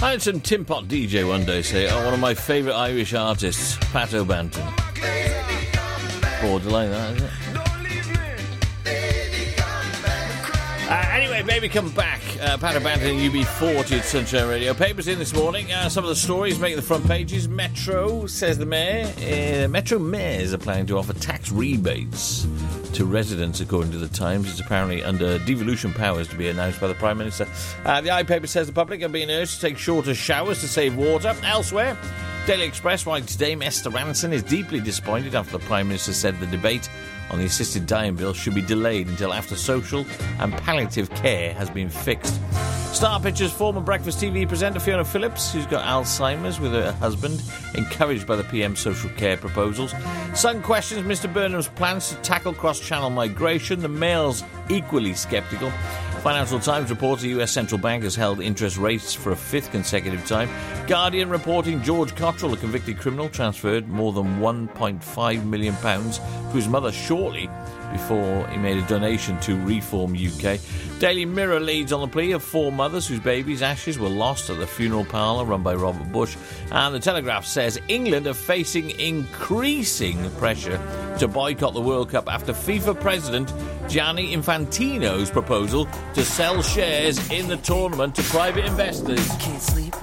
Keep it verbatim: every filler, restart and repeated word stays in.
I had some Tin Pot D J one day say, oh, one of my favourite Irish artists, Pat O'Banton. Borderline, that, is it? Uh, anyway, baby, come back. Uh, Pat O'Banton, U B forty at Sunshine Radio. Papers in this morning. Uh, some of the stories making the front pages. Metro, says the mayor. Uh, Metro mayors are planning to offer tax rebates to residents, according to the Times. It's apparently under devolution powers to be announced by the Prime Minister. Uh, the iPaper says the public are being urged to take shorter showers to save water. Elsewhere, Daily Express writes Dame Esther Ranson is deeply disappointed after the Prime Minister said the debate on the assisted dying bill should be delayed until after social and palliative care has been fixed. Star Pictures former Breakfast T V presenter Fiona Phillips, who's got Alzheimer's with her husband, encouraged by the P M's social care proposals. Sun questions Mister Burnham's plans to tackle cross-channel migration. The Mail's equally sceptical. Financial Times reports the U S central bank has held interest rates for a fifth consecutive time. Guardian reporting George Cottrell, a convicted criminal, transferred more than one point five million pounds to his mother shortly before he made a donation to Reform U K. Daily Mirror leads on the plea of four mothers whose babies' ashes were lost at the funeral parlour run by Robert Bush. And the Telegraph says England are facing increasing pressure to boycott the World Cup after FIFA President Gianni Infantino's proposal to sell shares in the tournament to private investors. Can't sleep.